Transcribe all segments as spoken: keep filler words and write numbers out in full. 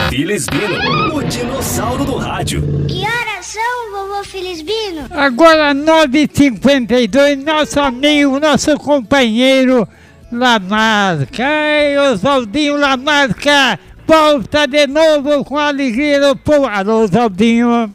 Filisbino, o dinossauro do rádio. Que horas são, vovô Filisbino? Agora nove e cinquenta e dois, nosso amigo, nosso companheiro Lamarca. Ai, Oswaldinho Lamarca, volta de novo com a alegria do povo. Alô, Oswaldinho.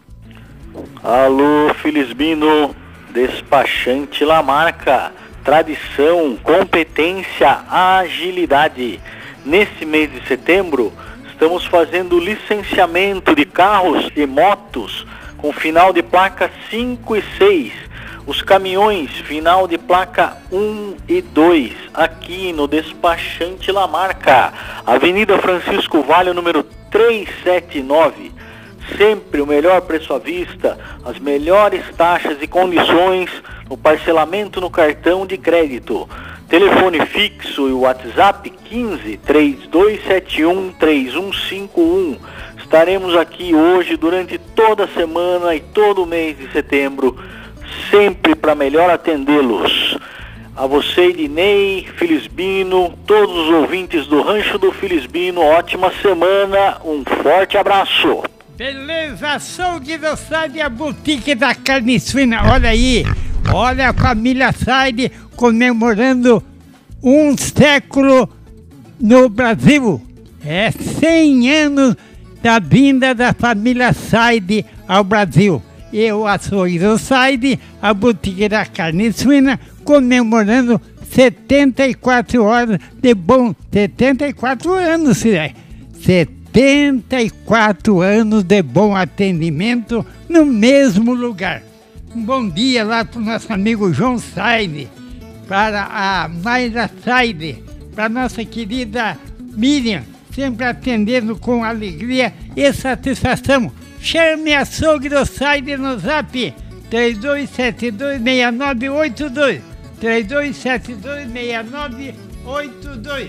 Alô, Filisbino, despachante Lamarca. Tradição, competência, agilidade. Nesse mês de setembro, estamos fazendo licenciamento de carros e motos com final de placa cinco e seis. Os caminhões, final de placa um e dois, aqui no despachante Lamarca. Avenida Francisco Vale, número trezentos e setenta e nove. Sempre o melhor preço à vista, as melhores taxas e condições no parcelamento no cartão de crédito. Telefone fixo e WhatsApp quinze, três dois sete um, três um cinco um. Estaremos aqui hoje durante toda a semana e todo o mês de setembro, sempre para melhor atendê-los. A você, Ednei, Filisbino, todos os ouvintes do Rancho do Filisbino, ótima semana, um forte abraço. Beleza, açougue do Saide, a boutique da carne suína. Olha aí, olha a família Saide comemorando um século no Brasil. É cem anos da vinda da família Saide ao Brasil. E o açougue do Saide, a boutique da carne suína, comemorando setenta e quatro horas de bom... setenta e quatro anos, Ciré. setenta e quatro anos de bom atendimento no mesmo lugar. Um bom dia lá para o nosso amigo João Saide, para a Mayra Saide, para a nossa querida Miriam, sempre atendendo com alegria e satisfação. Chame açougue do Saide no zap três dois sete dois, seis nove oito dois, três dois sete dois, seis nove oito dois.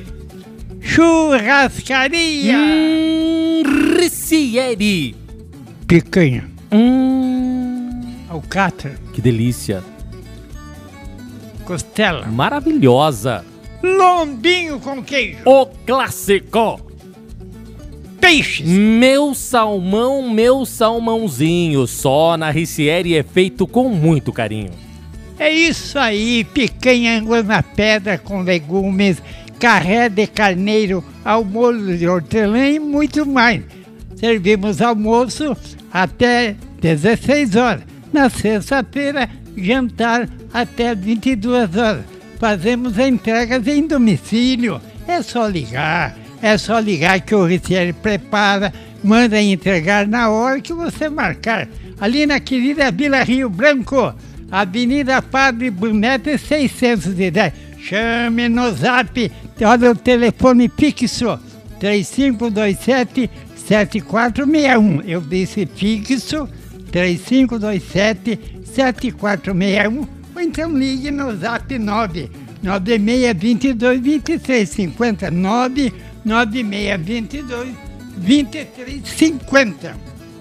Churrascaria hum, Ricieri. Picanha. Hum, Alcatra. que delícia. Costela. Maravilhosa. Lombinho com queijo. O clássico. Peixes. Meu salmão, meu salmãozinho. Só na Ricieri é feito com muito carinho. É isso aí, picanha água na pedra com legumes, carré de carneiro ao molho de hortelã e muito mais. Servimos almoço até dezesseis horas. Na sexta-feira, jantar até vinte e duas horas. Fazemos entregas em domicílio. É só ligar, é só ligar que o Ricieri prepara, manda entregar na hora que você marcar. Ali na querida Vila Rio Branco, Avenida Padre Brunete seiscentos e dez. Chame no zap, olha o telefone fixo, três cinco dois sete, sete quatro seis um. Eu disse fixo, três cinco dois sete, sete quatro seis um. Ou então ligue no zap nove nove seis dois dois, dois três cinco zero, nove nove seis dois dois, dois três cinco zero.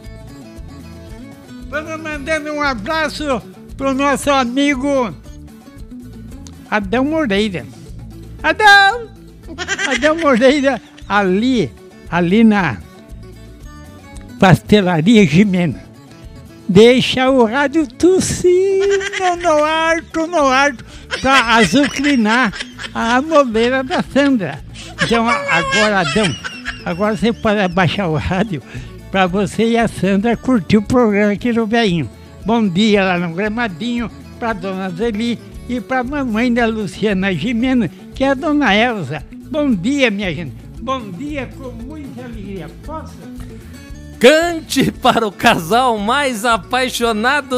Vamos mandando um abraço pro nosso amigo Adão Moreira. Adão! Adão Moreira, ali, ali na Pastelaria Jimena. Deixa o rádio tossindo no alto, no alto, para azucrinar a moleira da Sandra. Então, agora, Adão, agora você pode abaixar o rádio para você e a Sandra curtir o programa aqui no Veinho. Bom dia lá no Gramadinho, para dona Zeli e para a mamãe da Luciana Gimena, que é a dona Elza. Bom dia, minha gente. Bom dia com muita alegria. Posso? Cante para o casal mais apaixonado